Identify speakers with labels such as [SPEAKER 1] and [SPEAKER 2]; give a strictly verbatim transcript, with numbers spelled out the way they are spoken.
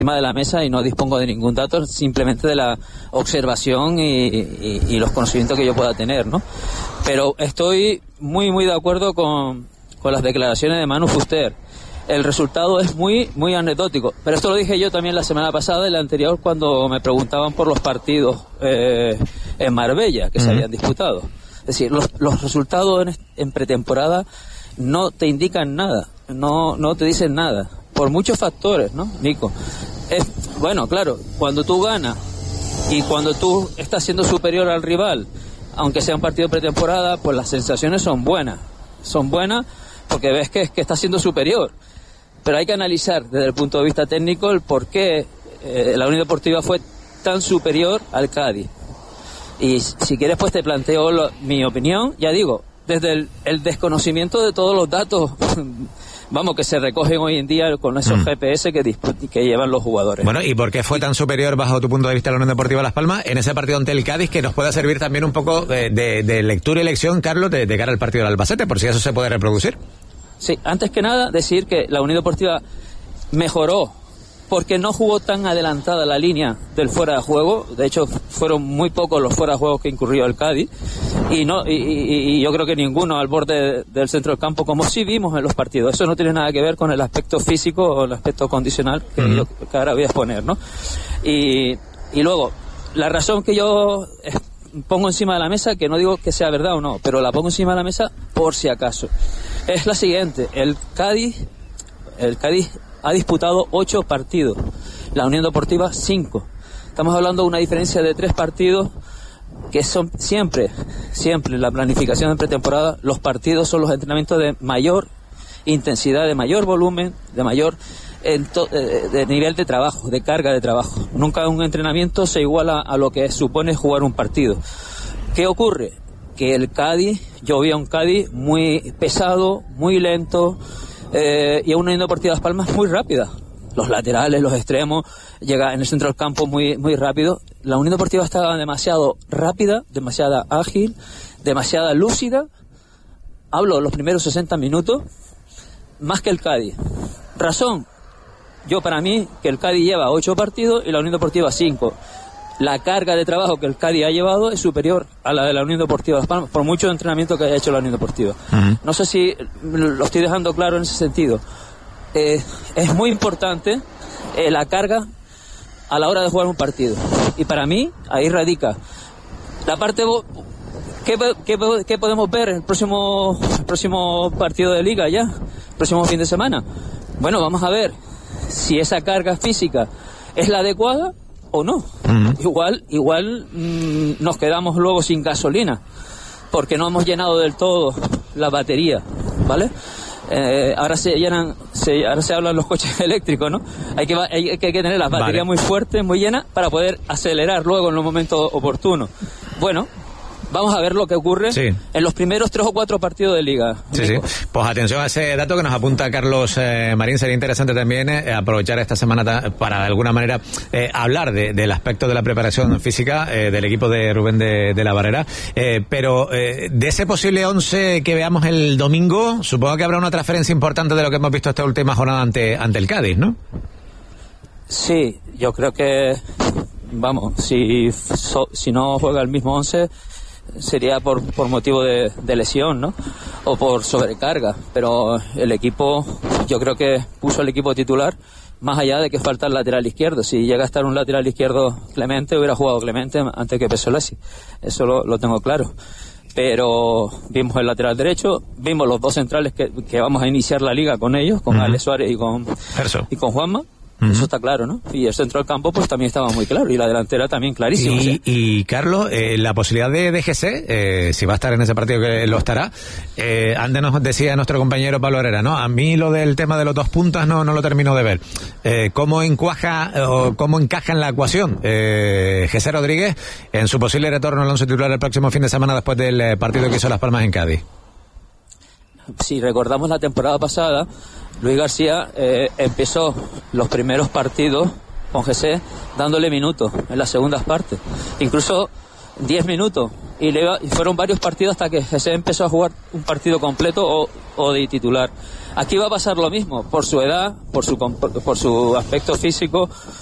[SPEAKER 1] encima de la mesa y no dispongo de ningún dato, simplemente de la observación y, y, y los conocimientos que yo pueda tener, ¿no? Pero estoy muy, muy de acuerdo con, con las declaraciones de Manu Fuster. El resultado es muy, muy anecdótico. Pero esto lo dije yo también la semana pasada y la anterior cuando me preguntaban por los partidos eh, en Marbella que uh-huh. se habían disputado. Es decir, los, los resultados en, en pretemporada no te indican nada, no, no te dicen nada. Por muchos factores, ¿no, Nico? Es, bueno, claro, cuando tú ganas y cuando tú estás siendo superior al rival, aunque sea un partido pretemporada, pues las sensaciones son buenas. Son buenas porque ves que, que estás siendo superior. Pero hay que analizar desde el punto de vista técnico el por qué eh, la Unión Deportiva fue tan superior al Cádiz. Y si quieres, pues te planteo lo, mi opinión, ya digo, desde el, el desconocimiento de todos los datos vamos, que se recogen hoy en día con esos mm. G P S que, disp- que llevan los jugadores.
[SPEAKER 2] Bueno, ¿y por qué fue tan superior bajo tu punto de vista la Unión Deportiva Las Palmas en ese partido ante el Cádiz, que nos pueda servir también un poco de, de, de lectura y lección, Carlos, de, de cara al partido del Albacete, por si eso se puede reproducir?
[SPEAKER 1] Sí, antes que nada decir que la Unión Deportiva mejoró porque no jugó tan adelantada la línea del fuera de juego. De hecho, fueron muy pocos los fuera de juego que incurrió el Cádiz y no y, y, y yo creo que ninguno al borde del centro del campo, como sí vimos en los partidos. Eso no tiene nada que ver con el aspecto físico o el aspecto condicional que, uh-huh. yo, que ahora voy a exponer, ¿no? Y, y luego, la razón que yo pongo encima de la mesa, que no digo que sea verdad o no, pero la pongo encima de la mesa por si acaso, es la siguiente. El Cádiz, el Cádiz ha disputado ocho partidos, la Unión Deportiva cinco. Estamos hablando de una diferencia de tres partidos que son siempre, siempre en la planificación de pretemporada, los partidos son los entrenamientos de mayor intensidad, de mayor volumen, de mayor en to- de nivel de trabajo, de carga de trabajo. Nunca un entrenamiento se iguala a lo que supone jugar un partido. ¿Qué ocurre? Que el Cádiz, yo vi a un Cádiz muy pesado, muy lento, eh, y a una Unión Deportiva Las Palmas muy rápida. Los laterales, los extremos, llega en el centro del campo muy, muy rápido. La Unión Deportiva estaba demasiado rápida, demasiado ágil, demasiado lúcida. Hablo de los primeros sesenta minutos, más que el Cádiz. Razón, yo para mí, que el Cádiz lleva ocho partidos y la Unión Deportiva cinco. La carga de trabajo que el Cádiz ha llevado es superior a la de la Unión Deportiva Las Palmas, por mucho entrenamiento que haya hecho la Unión Deportiva. Uh-huh. No sé si lo estoy dejando claro en ese sentido. Eh, es muy importante eh, la carga a la hora de jugar un partido. Y para mí, ahí radica la parte... Bo- ¿Qué, qué, ¿Qué podemos ver en el próximo, el próximo partido de Liga ya? El próximo fin de semana. Bueno, vamos a ver si esa carga física es la adecuada o no. Uh-huh. Igual, igual mmm, nos quedamos luego sin gasolina porque no hemos llenado del todo la batería, ¿vale? Eh, ahora se llenan, se, ahora se hablan los coches eléctricos, ¿no? Hay que, hay, hay que tener las baterías vale. muy fuertes, muy llenas para poder acelerar luego en los momentos oportunos. Bueno, vamos a ver lo que ocurre sí. en los primeros tres o cuatro partidos de Liga.
[SPEAKER 2] Sí, sí. Pues atención a ese dato que nos apunta Carlos eh, Marín. Sería interesante también eh, aprovechar esta semana ta- para de alguna manera eh, hablar de, del aspecto de la preparación física eh, del equipo de Rubén de, de la Barrera. Eh, pero eh, de ese posible once que veamos el domingo, supongo que habrá una transferencia importante de lo que hemos visto esta última jornada ante, ante el Cádiz, ¿no?
[SPEAKER 1] Sí, yo creo que, vamos, si, so, si no juega el mismo once... sería por, por motivo de, de lesión, ¿no? O por sobrecarga, pero el equipo, yo creo que puso el equipo titular, más allá de que falta el lateral izquierdo. Si llega a estar un lateral izquierdo Clemente, hubiera jugado Clemente antes que Pesolesi, eso lo, lo tengo claro. Pero vimos el lateral derecho, vimos los dos centrales que, que vamos a iniciar la liga con ellos, con uh-huh. Alex Suárez y con, y con Juanma. Uh-huh. Eso está claro, ¿no? Y el centro del campo pues también estaba muy claro, y la delantera también clarísimo.
[SPEAKER 2] Y,
[SPEAKER 1] o sea.
[SPEAKER 2] y Carlos, eh, la posibilidad de D G C, eh, si va a estar en ese partido, que lo estará, eh, antes nos decía nuestro compañero Pablo Herrera, ¿no? A mí lo del tema de los dos puntas no, no lo termino de ver. Eh, ¿Cómo encuaja o cómo encaja en la ecuación eh, G C Rodríguez en su posible retorno al once titular el próximo fin de semana después del partido que hizo Las Palmas en Cádiz?
[SPEAKER 1] Si recordamos la temporada pasada, Luis García eh, empezó los primeros partidos con G C dándole minutos en las segundas partes. Incluso diez minutos. Y, le, y fueron varios partidos hasta que Jesse empezó a jugar un partido completo o, o de titular. Aquí va a pasar lo mismo, por su edad, por su, por su aspecto físico,